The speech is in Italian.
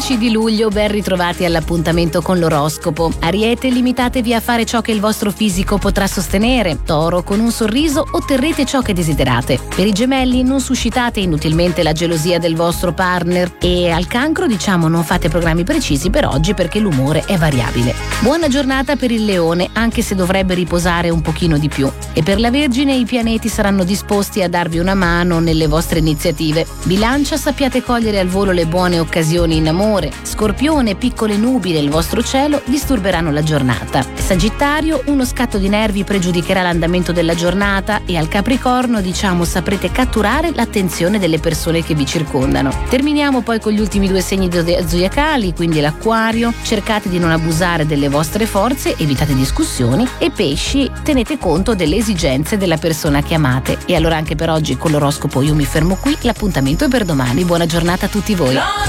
11 di luglio, ben ritrovati all'appuntamento con l'oroscopo. Ariete, limitatevi a fare ciò che il vostro fisico potrà sostenere. Toro, con un sorriso otterrete ciò che desiderate. Per i Gemelli, non suscitate inutilmente la gelosia del vostro partner. E al Cancro, non fate programmi precisi per oggi perché l'umore è variabile. Buona giornata per il Leone, anche se dovrebbe riposare un pochino di più. E per la Vergine, i pianeti saranno disposti a darvi una mano nelle vostre iniziative. Bilancia, sappiate cogliere al volo le buone occasioni in amore. Scorpione, piccole nubi nel vostro cielo disturberanno la giornata. Sagittario, uno scatto di nervi pregiudicherà l'andamento della giornata e al Capricorno, saprete catturare l'attenzione delle persone che vi circondano. Terminiamo poi con gli ultimi 2 segni zodiacali, quindi l'Acquario, cercate di non abusare delle vostre forze, evitate discussioni, e Pesci, tenete conto delle esigenze della persona che amate. E allora anche per oggi con l'oroscopo io mi fermo qui, l'appuntamento è per domani. Buona giornata a tutti voi.